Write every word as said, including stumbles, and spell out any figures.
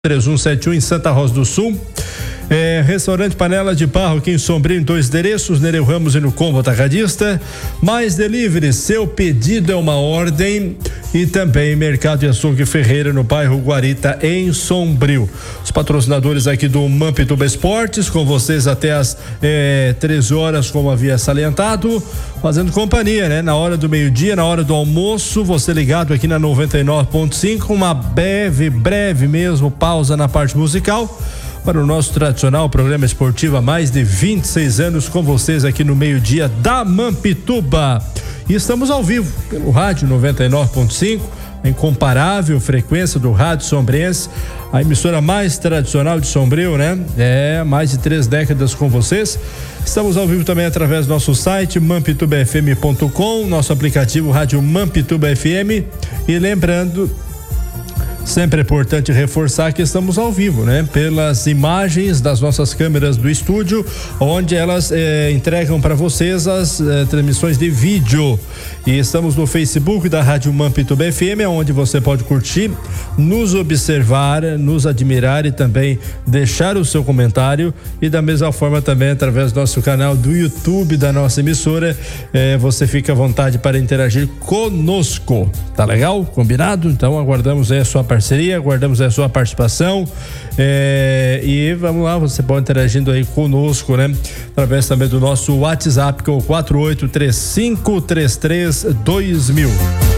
três um sete um em Santa Rosa do Sul. É, restaurante Panela de Barro aqui em Sombrio, em dois endereços, Nereu Ramos e no Combo Atacadista. Mais delivery, seu pedido é uma ordem. E também Mercado de Açougue Ferreira no bairro Guarita, em Sombrio. Os patrocinadores aqui do Mampituba Esportes, com vocês até as é, treze horas, como havia salientado, fazendo companhia, né? Na hora do meio-dia, na hora do almoço, você ligado aqui na noventa e nove ponto cinco, uma breve, breve mesmo pausa na parte musical para o nosso tradicional programa esportivo há mais de vinte e seis anos com vocês aqui no meio-dia da Mampituba. E estamos ao vivo pelo rádio noventa e nove ponto cinco, a incomparável frequência do rádio sombrense, a emissora mais tradicional de Sombrio, né? É, mais de três décadas com vocês. Estamos ao vivo também através do nosso site mampituba f m ponto com, nosso aplicativo Rádio Mampituba F M. E lembrando, sempre é importante reforçar que estamos ao vivo, né? Pelas imagens das nossas câmeras do estúdio, onde elas eh, entregam para vocês as eh, transmissões de vídeo. E estamos no Facebook da Rádio Mampituba F M, onde você pode curtir, nos observar, nos admirar e também deixar o seu comentário. E da mesma forma também através do nosso canal do YouTube da nossa emissora, eh, você fica à vontade para interagir conosco. Tá legal? Combinado? Então aguardamos aí a sua parceria, aguardamos a sua participação, é, e vamos lá, você pode interagindo aí conosco, né? Através também do nosso WhatsApp, que é o quatro oito três cinco três três dois mil.